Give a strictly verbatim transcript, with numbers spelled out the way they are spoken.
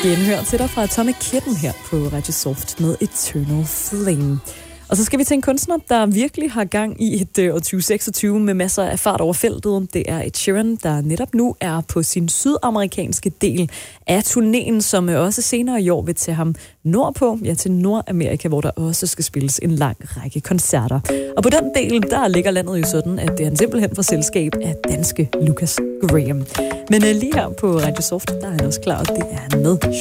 Genhør til dig fra Atomic Kitten her på Radio Soft med Eternal Flame. Og så skal vi til en kunstner, der virkelig har gang i et øh, år tyve seksogtyve med masser af fart over feltet. Det er Ed Sheeran, der netop nu er på sin sydamerikanske del af turnéen, som også senere i år vil tage ham nordpå, ja til Nordamerika, hvor der også skal spilles en lang række koncerter. Og på den del, der ligger landet jo sådan, at det er han simpelthen for selskab af danske Lucas Graham. Men øh, lige her på Radio Soft, der er han også klar, og det er han med